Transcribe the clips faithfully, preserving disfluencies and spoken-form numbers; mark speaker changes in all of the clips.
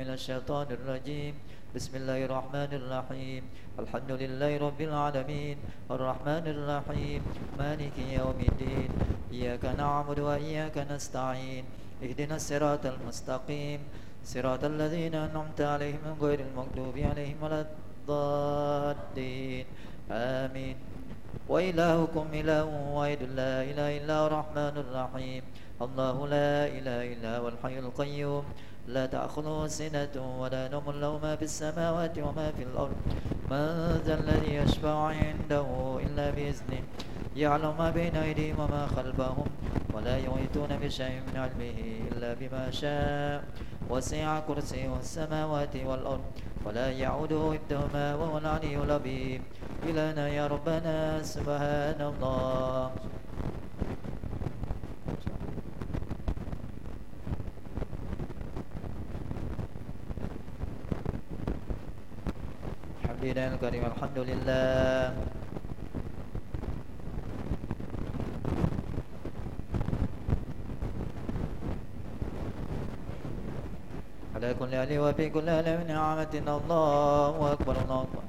Speaker 1: من الشيطان الرجيم. بسم الله الرحمن الرحيم. الحمد لله رب العالمين الرحمن الرحيم مالك يوم الدين. إياك نعبد وإياك نستعين. اهدنا الصراط المستقيم صراط الذين أنعمت عليهم غير المغضوب عليهم ولا الضالين آمين. وإلهكم إله واحد لا إله إلا هو الرحمن الرحيم. الله لا إله إلا هو الحي القيوم لا تأخذه سنة ولا نوم له ما في السماوات وما في الأرض. من ذا الذي يشفع عنده إلا بإذنه يعلم ما بين أيديهم وما خلفهم ولا يحيطون بشيء من علمه إلا بما شاء. وسع كرسيه السماوات والأرض ولا يعوده حفظهما وهو العلي العظيم. إلهنا يا ربنا سبحان الله. الحمد لله الكريم الحمد لله. على كل حال وفي كل حال من نعمة. الله أكبر الله أكبر.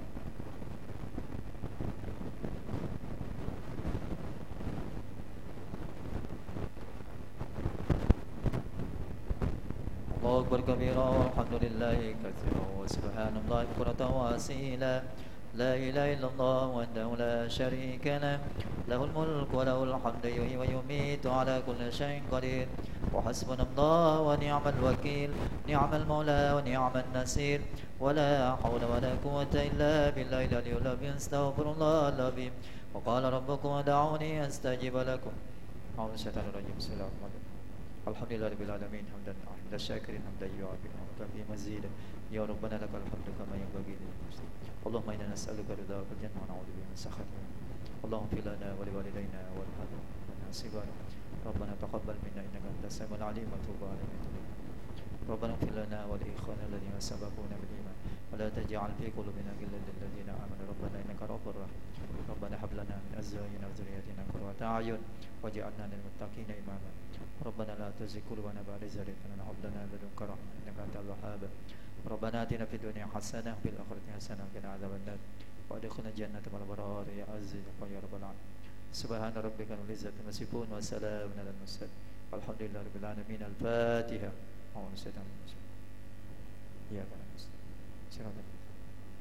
Speaker 1: الله أكبر كبيرا والحمد لله كثيرا وسبحان الله بكرة وأصيلا. لا إله إلا الله وحده لا شريك له له الملك وله الحمد يحيي ويميت على كل شيء قدير. وحسبنا الله ونعم الوكيل نعم المولى ونعم النصير. ولا حول ولا قوة إلا بالله العلي العظيم. استغفر الله العظيم. وقال ربكم ادعوني أستجب لكم. أعوذ بالله من الشيطان الرجيم. بسم الله الرحمن الرحيم. الحمد لله رب العالمين حمدا حمد الشاكرين حمدا يعافي ويكافئ مزيدا. يا ربنا لك الحمد كما ينبغي للمجد. اللهم إنا نسألك رضاك الجنة ونعوذ بك من سخطك. اللهم اغفر لنا ولوالدينا ولنا سوانا. ربنا تقبل منا إنك أنت السميع العليم وتوب علينا. ربنا اغفر لنا ولإخواننا الذين سبقونا بالإيمان ولا تجعل في قلوبنا غلا للذين آمنوا ربنا إنك رؤوف رحيم. ربنا هب لنا من أزواجنا وذرياتنا قرة أعين واجعلنا للمتقين إماما. ربنا لا تزغ قلوبنا بعد إذ هديتنا وهب لنا من لدنك رحمة إنك أنت الوهاب. ربنا آتنا في الدنيا حسنة وفي الآخرة حسنة وقنا عذاب النار وادخلنا الجنة مع الأبرار يا عزيز يا رب العالمين. سبحان ربك رب العزة عما يصفون وسلام على المرسلين والحمد لله رب العالمين. الفاتحة. أعوذ بالله من الشيطان الرجيم. إياك نعبد